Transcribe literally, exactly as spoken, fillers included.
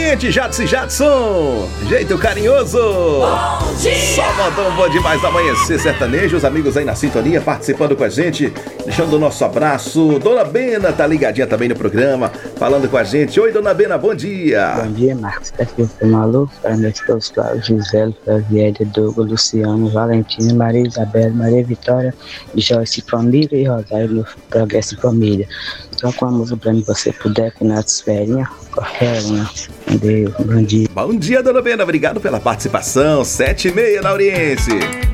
Oriente, Jadson Jadson, jeito carinhoso. Bom dia. Salvador, bom demais, amanhecer sertanejo, os amigos aí na sintonia, participando com a gente, deixando o nosso abraço. Dona Bena tá ligadinha também no programa, falando com a gente. Oi, Dona Bena, bom dia. Bom dia, Marcos, tá aqui o Malu, para nós todos, Cláudio, Gisele, Flaviélia, Douglas, Luciano, Valentina, Maria Isabel, Maria Vitória, Joyce Família e Rosário no Progresso Família. Só com a música pra mim, você puder, final de férias, qualquer uma. Deus, bom dia. Bom dia, Dona Bena, obrigado pela participação. Sete e meia, Lauriense.